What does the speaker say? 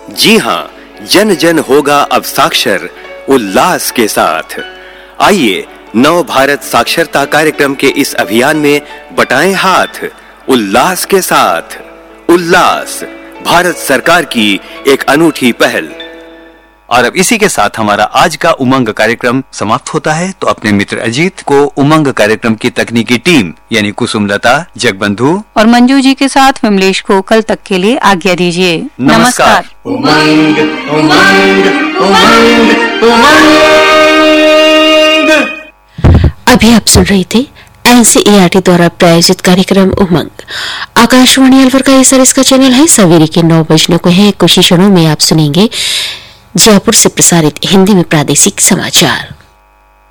जी हाँ, जन जन होगा अब साक्षर उल्लास के साथ। आइए नव भारत साक्षरता कार्यक्रम के इस अभियान में बटाएं हाथ उल्लास के साथ। उल्लास भारत सरकार की एक अनूठी पहल। और अब इसी के साथ हमारा आज का उमंग कार्यक्रम समाप्त होता है। तो अपने मित्र अजीत को उमंग कार्यक्रम की तकनीकी टीम यानी कुसुमलता, जगबंधु और मंजू जी के साथ विमलेश को कल तक के लिए आज्ञा दीजिए। नमस्कार। उमंग उमंग उमंग उमंग। अभी आप सुन रहे थे एनसीईआरटी द्वारा प्रायोजित कार्यक्रम उमंग। आकाशवाणी अलवर का इसका चैनल है। सवेरे के 9 बजने को है। कुछ ही क्षणों में आप सुनेंगे जयपुर से प्रसारित हिंदी में प्रादेशिक समाचार।